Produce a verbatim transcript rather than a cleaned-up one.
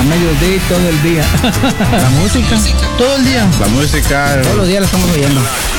A mediodía y todo el día. La música, todo el día. La música. Todos los días la estamos oyendo.